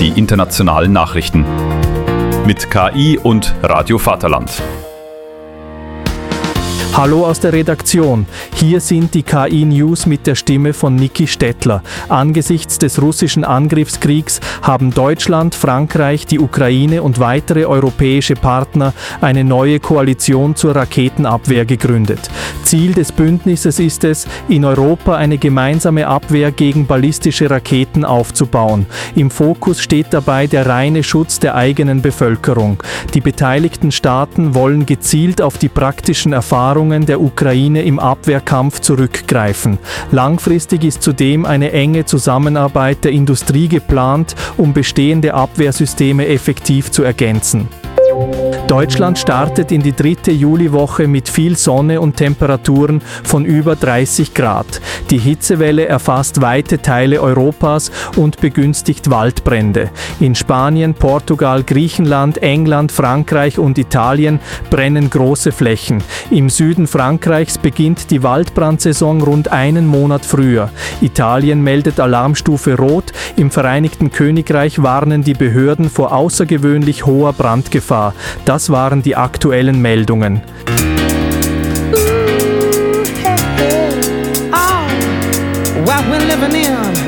die internationalen Nachrichten. Mit KI und Radio Vaterland. Hallo aus der Redaktion. Hier sind die KI-News mit der Stimme von Niki Stettler. Angesichts des russischen Angriffskriegs haben Deutschland, Frankreich, die Ukraine und weitere europäische Partner eine neue Koalition zur Raketenabwehr gegründet. Ziel des Bündnisses ist es, in Europa eine gemeinsame Abwehr gegen ballistische Raketen aufzubauen. Im Fokus steht dabei der reine Schutz der eigenen Bevölkerung. Die beteiligten Staaten wollen gezielt auf die praktischen Erfahrungen der Ukraine im Abwehrkampf zurückgreifen. Langfristig ist zudem eine enge Zusammenarbeit der Industrie geplant, um bestehende Abwehrsysteme effektiv zu ergänzen. Deutschland startet in die 3. Juliwoche mit viel Sonne und Temperaturen von über 30 Grad. Die Hitzewelle erfasst weite Teile Europas und begünstigt Waldbrände. In Spanien, Portugal, Griechenland, England, Frankreich und Italien brennen große Flächen. Im Süden Frankreichs beginnt die Waldbrandsaison rund einen Monat früher. Italien meldet Alarmstufe Rot. Im Vereinigten Königreich warnen die Behörden vor außergewöhnlich hoher Brandgefahr. Das waren die aktuellen Meldungen. What we're living in